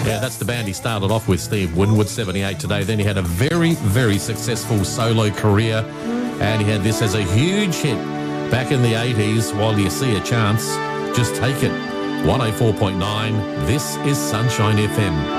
Yeah, that's the band he started off with, Steve Winwood, 78 today. Then he had a very, very successful solo career, and he had this as a huge hit back in the 80s. While you see a chance, just take it. 104.9, this is Sunshine FM.